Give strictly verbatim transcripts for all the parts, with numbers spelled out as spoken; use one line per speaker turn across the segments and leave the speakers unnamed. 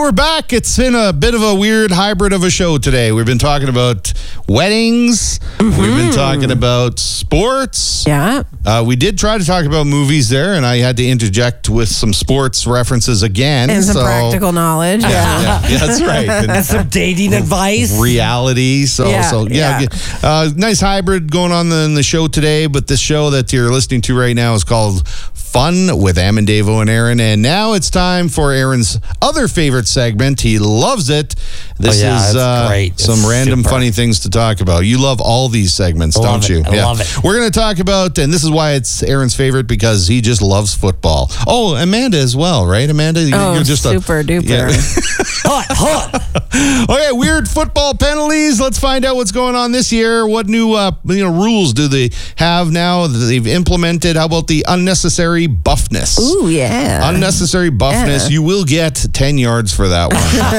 we're back. It's been a bit of a weird hybrid of a show today. We've been talking about weddings. Mm-hmm. We've been talking about sports.
Yeah.
Uh, we did try to talk about movies there, and I had to interject with some sports references again.
And some
so,
practical knowledge.
Yeah,
Yeah.
yeah, yeah, that's right. And,
And some dating advice.
reality. So,
Yeah,
so yeah.
yeah.
Uh, nice hybrid going on in the show today, but this show that you're listening to right now is called Fun with Amandavo and Aaron. And now it's time for Aaron's other favorite segment. He loves it. This
Oh, yeah,
is
it's
uh,
great.
some
It's
random
super.
funny things to talk about. You love all these segments,
Love
don't
it.
you?
I love it.
We're going to talk about, and this is why it's Aaron's favorite, because he just loves football. Oh, Amanda as well, right? Amanda, You-
Oh,
you're just
super
a,
duper.
Yeah.
Hot, hot.
Okay, weird football penalties. Let's find out what's going on this year. What new uh, you know rules do they have now that they've implemented? How about the unnecessary buffness?
Ooh, yeah.
Unnecessary buffness.
Yeah.
You will get ten yards for that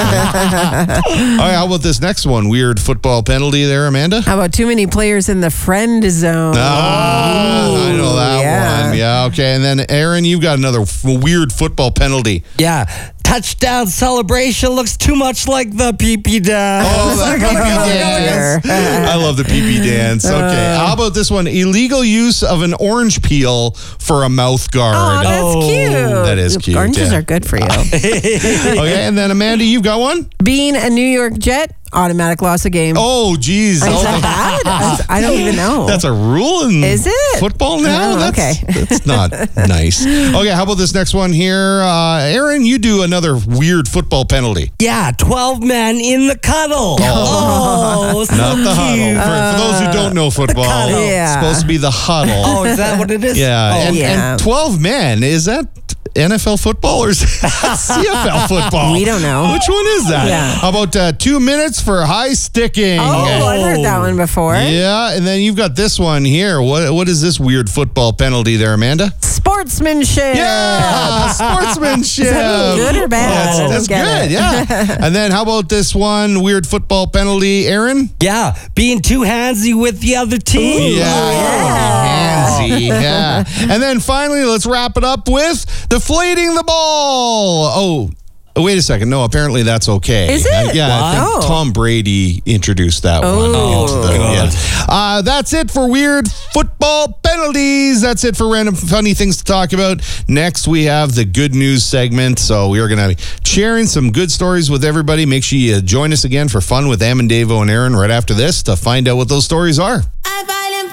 one. All right, how about this next one? Weird football penalty there, Amanda?
How about too many players in the friend zone?
Ah, I know that
yeah.
one. Yeah, okay. And then, Aaron, you've got another f- weird football penalty.
Yeah. Touchdown celebration looks too much like the pee-pee dance.
Oh, that P P dance. I love the P P dance. Okay. How about this one? Illegal use of an orange peel for a mouth
Oh,
guard.
that's
Oh,
cute.
that is cute,
Oranges
yeah.
are good for you.
Okay, and then, Amanda, you've got one?
Being a New York Jet, automatic loss of game.
Oh, geez.
Is that bad? I don't even know.
That's a rule in
Is it?
football now?
Oh,
that's,
okay.
That's not nice. Okay, how about this next one here? Uh, Aaron, you do another weird football penalty.
Yeah, twelve men in the cuddle. Oh, so
Not the huddle.
cute.
For, for those who don't know football,
cuddle.
it's
Yeah.
supposed to be the huddle.
Oh, is that what it is?
Yeah,
Oh,
and,
yeah.
and twelve men, is that N F L football or is that C F L football?
We don't know.
Which one is that?
Yeah.
How about uh, two minutes for high sticking?
Oh, I've heard that one before.
Yeah, and then you've got this one here. What What is this weird football penalty there, Amanda?
Sportsmanship.
Yeah, sportsmanship.
Is that good or bad?
That's, that's
Get
good,
it.
yeah. And then how about this one, weird football penalty, Aaron?
Yeah, being too handsy with the other team.
Yeah, you wanna be handsy. Yeah. And then finally, let's wrap it up with deflating the ball. Oh. Oh, wait a second. No, apparently that's okay.
Is it?
Uh, yeah, I think
Wow.
Tom Brady introduced that one.
Oh,
into the-
God.
yeah. Uh, that's it for weird football penalties. That's it for random funny things to talk about. Next, we have the good news segment. So we are going to be sharing some good stories with everybody. Make sure you join us again for Fun with Amandavo and Aaron right after this to find out what those stories are.